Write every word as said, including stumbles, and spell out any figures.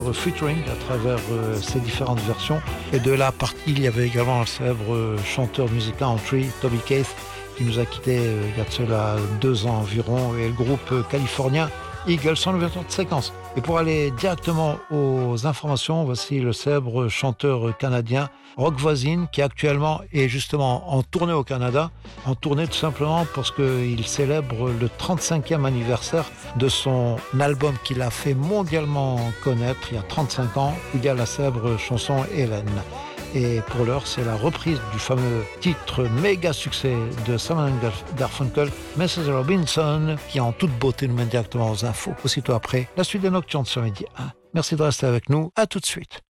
featuring à travers euh, ces différentes versions. Et de la partie, il y avait également un célèbre euh, chanteur de musique country, Toby Keith, qui nous a quittés euh, il y a de cela deux ans environ, et le groupe euh, californien Eagles en ouverture de séquence. Et pour aller directement aux informations, voici le célèbre chanteur canadien Rock Voisine, qui actuellement est justement en tournée au Canada, en tournée tout simplement parce qu'il célèbre le trente-cinquième anniversaire de son album qu'il a fait mondialement connaître il y a trente-cinq ans, où il y a la célèbre chanson Hélène. Et pour l'heure, c'est la reprise du fameux titre méga succès de Simon Garfunkel, missus Robinson, qui en toute beauté nous mène directement aux infos. Aussitôt après, la suite des Nocturnes sur Midi un. Merci de rester avec nous. À tout de suite.